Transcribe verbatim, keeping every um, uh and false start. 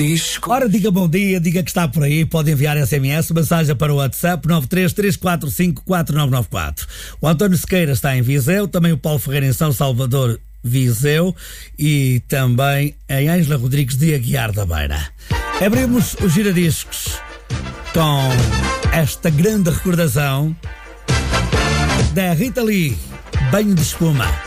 Ora, diga bom dia, diga que está por aí, pode enviar S M S, mensagem para o WhatsApp nove três três quatro cinco quatro nove nove quatro. O António Sequeira está em Viseu, também o Paulo Ferreira em São Salvador, Viseu, e também em Ângela Rodrigues de Aguiar da Beira. Abrimos os giradiscos com esta grande recordação da Rita Lee, Banho de Espuma.